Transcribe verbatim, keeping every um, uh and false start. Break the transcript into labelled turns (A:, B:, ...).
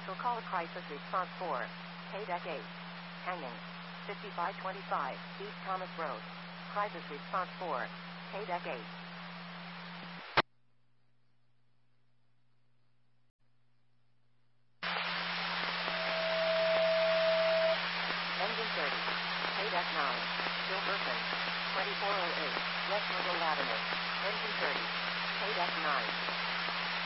A: Special call crisis response four. K-Deck eight. Hanging. fifty-five twenty-five, East Thomas Road. Crisis response four. K-Deck eight. Engine thirty. K-Deck nine. Gilberton. twenty-four oh eight, West Myrtle Avenue. Engine thirty. K-Deck nine.